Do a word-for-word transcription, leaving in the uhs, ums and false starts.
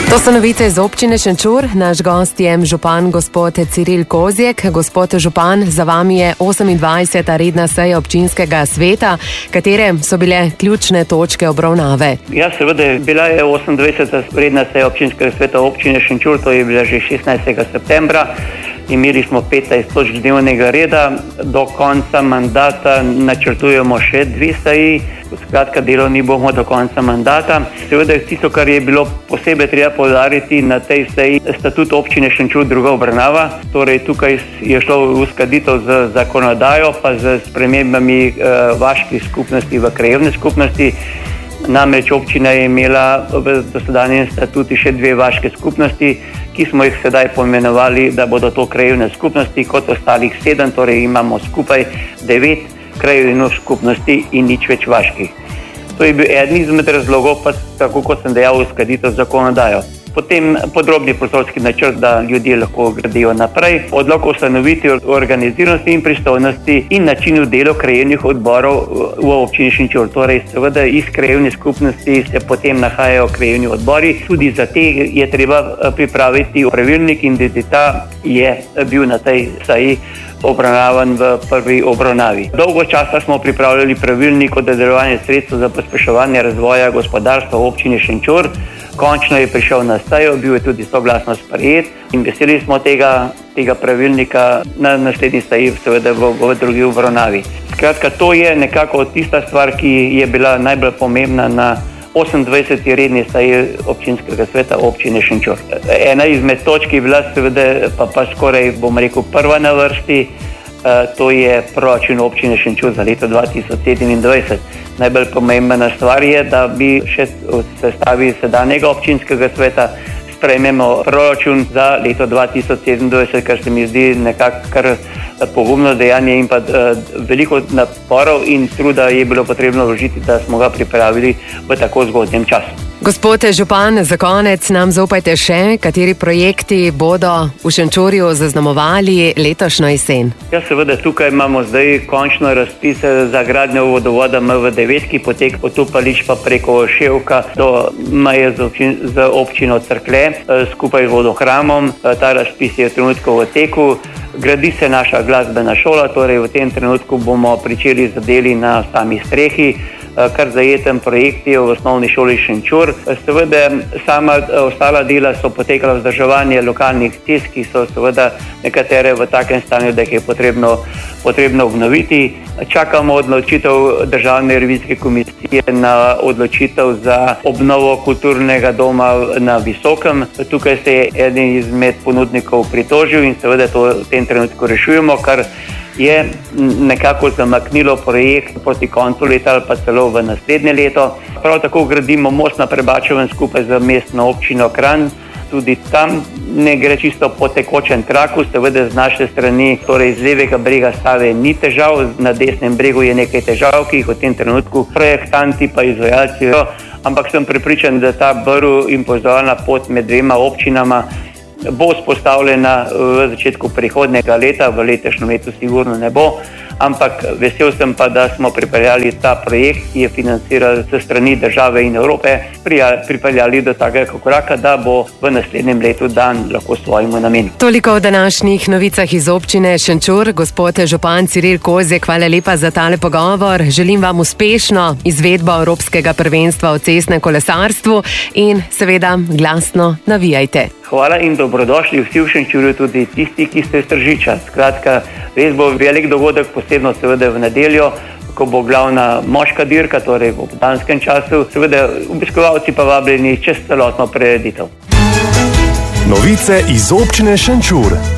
To so novice iz občine Šenčur. Naš gost je župan gospod Ciril Kozjek. Gospod župan, za vami je osemindvajseta redna seja občinskega sveta. Katere so bile ključne točke obravnave? Ja, seveda, bila je osemindvajseta redna seja občinskega sveta občine Šenčur, to je bila že šestnajstega septembra. Imeli smo petnajst točk dnevnega reda, do konca mandata načrtujemo še dve seji, skratka delo ni bomo do konca mandata. Seveda tisto, kar je bilo posebej treba poudariti na tej seji, statut občine Šenčur druga obravnava, torej tukaj je šlo uskladitev z zakonodajo pa z spremembami eh, vaških skupnosti v krajevne skupnosti. Namreč občina je imela v dosedanjem statuti še dve vaške skupnosti, ki smo jih sedaj poimenovali, da bodo to krajevne skupnosti kot ostalih sedem, torej imamo skupaj devet krajevnih skupnosti in nič več vaških. To je bil eden izmed razlogov, pa tako kot sem dejal, uskladitev z zakonodajo. Potem podrobni prostorski načrt, da ljudje lahko gradijo naprej, odlok o ustanovitvi, organiziranosti in pristojnosti in načinu dela krajevnih odborov v občini Šenčur. Torej, seveda iz krajevne skupnosti se potem nahajajo krajevni odbori. Tudi za te je treba pripraviti pravilnik in ta je bil na tej seji obravnavan v prvi obravnavi. Dolgo časa smo pripravljali pravilnik o dodeljevanju sredstev za pospeševanje razvoja gospodarstva v občini Šenčur. Končno je prišel na sejo, bil je tudi soglasno sprejet in veseli smo tega, tega pravilnika na naslednji seji, seveda v, v drugi obravnavi. Skratka, to je nekako tista stvar, ki je bila najbolj pomembna na osemindvajseti redni seji občinskega sveta občine Šenčur. Ena izmed točk je bila seveda pa, pa skoraj, bom rekel, prva na vrsti, uh, to je proračun občine Šenčur za leto dva tisoč sedemindvajset. Najbolj pomembna stvar je, da bi še v sestavi sedanjega občinskega sveta sprejmemo proračun za leto dva tisoč sedemindvajset, kar se mi zdi nekako kar pogumno dejanje in pa uh, veliko naporov in truda je bilo potrebno vložiti, da smo ga pripravili v tako zgodnjem času. Gospod župan, za konec nam zaupajte še, kateri projekti bodo v Šenčurju zaznamovali letošnjo jesen. Ja, seveda, tukaj imamo zdaj končno razpise za gradnjo vodovoda M V devet, ki poteka od Tupalič pa preko Ševka do meje z, občin, z občino Cerklje skupaj z vodohramom. Ta razpis je v trenutku v teku. Gradi se naša glasbena šola, torej v tem trenutku bomo pričeli z deli na sami strehi. Kar zajeten projekt je v osnovni šoli Šenčur. Seveda sama ostala dela so potekala vzdrževanje lokalnih cest, ki so seveda nekatere v takem stanju, da jih je potrebno, potrebno obnoviti. Čakamo odločitev Državne revizijske komisije na odločitev za obnovo kulturnega doma na Visokem. Tukaj se je eden izmed ponudnikov pritožil in seveda to v tem trenutku rešujemo, kar je nekako zamaknilo projekt proti koncu leta ali pa celo v naslednje leto. Prav tako gradimo most na Prebačevem skupaj z mestno občino Kranj. Tudi tam ne gre čisto po tekočem traku, seveda z naše strani, torej z levega brega Save ni težav, na desnem bregu je nekaj težav, ki jih v tem trenutku projektanti pa izvajalci, ampak sem prepričan, da ta brv in povezovalna pot med dvema občinama bo vzpostavljena v začetku prihodnjega leta, v letošnjem letu sigurno ne bo, ampak vesel sem pa, da smo pripeljali ta projekt, ki je financiran s strani države in Evrope, pripeljali do takega koraka, da bo v naslednjem letu dan lahko svojemu namenu. Toliko o današnjih novicah iz občine Šenčur. Gospod župan Ciril Kozjek, hvala lepa za tale pogovor. Želim vam uspešno izvedbo Evropskega prvenstva v cestnem kolesarstvu in seveda glasno navijajte. Hvala in dobrodošli vsi v Šenčurju, tudi tisti, ki ste iz Tržiča. Skratka, res bo velik dogodek, posebno seveda v nedeljo, ko bo glavna moška dirka, torej v popoldanskem času. Seveda obiskovalci pa vabljeni čez celotno prireditev. Novice iz občine Šenčur.